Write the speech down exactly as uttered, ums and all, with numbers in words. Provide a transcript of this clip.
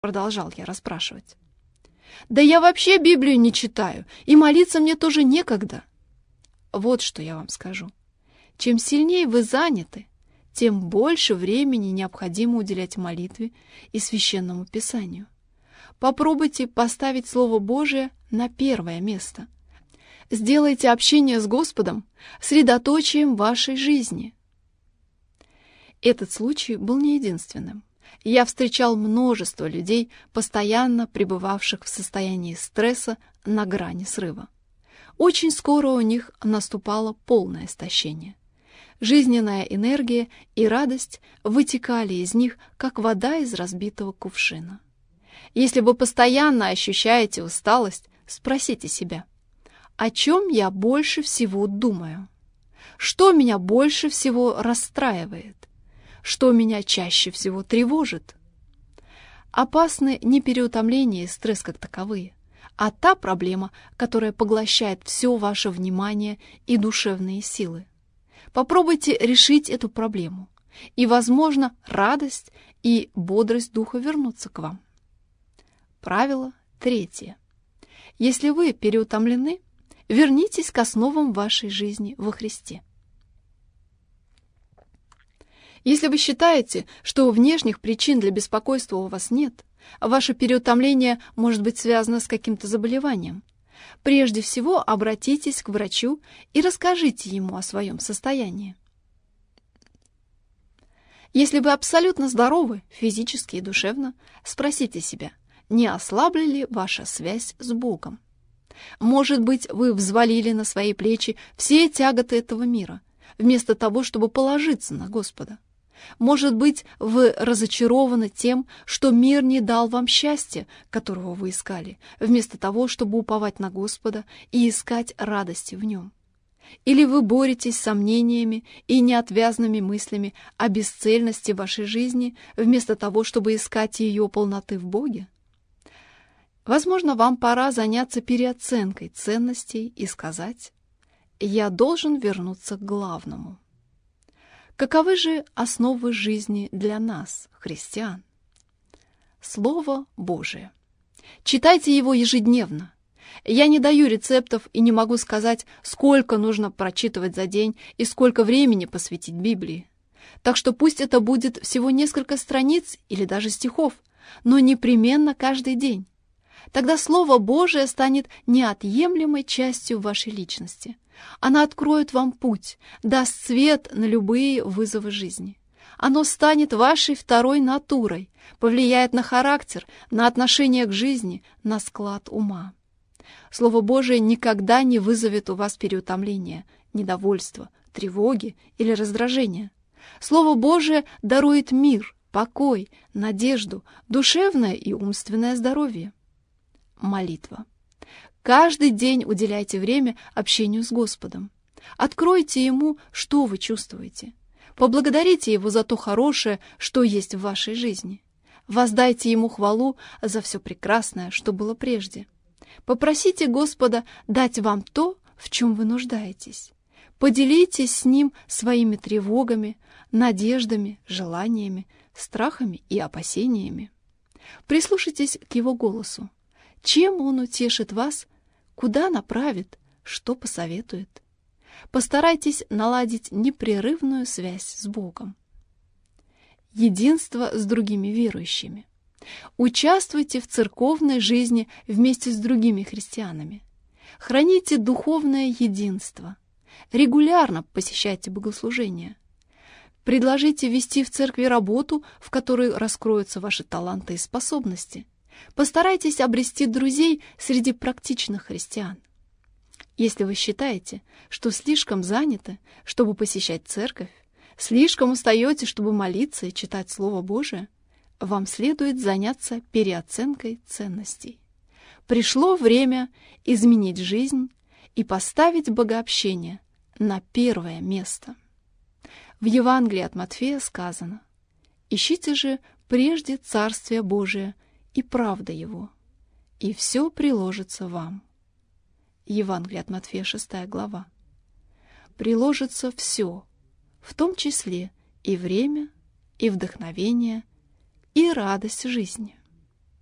продолжал я расспрашивать. «Да я вообще Библию не читаю, и молиться мне тоже некогда». Вот что я вам скажу. Чем сильнее вы заняты, тем больше времени необходимо уделять молитве и Священному Писанию. Попробуйте поставить Слово Божие на первое место. Сделайте общение с Господом средоточием вашей жизни. Этот случай был не единственным. Я встречал множество людей, постоянно пребывавших в состоянии стресса на грани срыва. Очень скоро у них наступало полное истощение. Жизненная энергия и радость вытекали из них, как вода из разбитого кувшина. Если вы постоянно ощущаете усталость, спросите себя, о чем я больше всего думаю? Что меня больше всего расстраивает? Что меня чаще всего тревожит? Опасны не переутомление и стресс как таковые, а та проблема, которая поглощает все ваше внимание и душевные силы. Попробуйте решить эту проблему, и, возможно, радость и бодрость духа вернутся к вам. Правило третье. Если вы переутомлены, вернитесь к основам вашей жизни во Христе. Если вы считаете, что внешних причин для беспокойства у вас нет, ваше переутомление может быть связано с каким-то заболеванием, прежде всего обратитесь к врачу и расскажите ему о своем состоянии. Если вы абсолютно здоровы, физически и душевно, спросите себя, не ослабла ли ваша связь с Богом? Может быть, вы взвалили на свои плечи все тяготы этого мира, вместо того, чтобы положиться на Господа. Может быть, вы разочарованы тем, что мир не дал вам счастья, которого вы искали, вместо того, чтобы уповать на Господа и искать радости в Нем. Или вы боретесь с сомнениями и неотвязными мыслями о бесцельности вашей жизни, вместо того, чтобы искать ее полноты в Боге? Возможно, вам пора заняться переоценкой ценностей и сказать: «Я должен вернуться к главному». Каковы же основы жизни для нас, христиан? Слово Божие. Читайте его ежедневно. Я не даю рецептов и не могу сказать, сколько нужно прочитывать за день и сколько времени посвятить Библии. Так что пусть это будет всего несколько страниц или даже стихов, но непременно каждый день. Тогда Слово Божие станет неотъемлемой частью вашей личности. Оно откроет вам путь, даст свет на любые вызовы жизни. Оно станет вашей второй натурой, повлияет на характер, на отношение к жизни, на склад ума. Слово Божие никогда не вызовет у вас переутомления, недовольства, тревоги или раздражения. Слово Божие дарует мир, покой, надежду, душевное и умственное здоровье. Молитва. Каждый день уделяйте время общению с Господом. Откройте Ему, что вы чувствуете. Поблагодарите Его за то хорошее, что есть в вашей жизни. Воздайте Ему хвалу за все прекрасное, что было прежде. Попросите Господа дать вам то, в чем вы нуждаетесь. Поделитесь с Ним своими тревогами, надеждами, желаниями, страхами и опасениями. Прислушайтесь к Его голосу. Чем Он утешит вас, куда направит, что посоветует. Постарайтесь наладить непрерывную связь с Богом. Единство с другими верующими. Участвуйте в церковной жизни вместе с другими христианами. Храните духовное единство. Регулярно посещайте богослужения. Предложите вести в церкви работу, в которой раскроются ваши таланты и способности. Постарайтесь обрести друзей среди практичных христиан. Если вы считаете, что слишком заняты, чтобы посещать церковь, слишком устаете, чтобы молиться и читать Слово Божие, вам следует заняться переоценкой ценностей. Пришло время изменить жизнь и поставить богообщение на первое место. В Евангелии от Матфея сказано: «Ищите же прежде Царствие Божие и правда Его, и все приложится вам». Евангелие от Матфея, шестая глава. Приложится все, в том числе и время, и вдохновение, и радость жизни.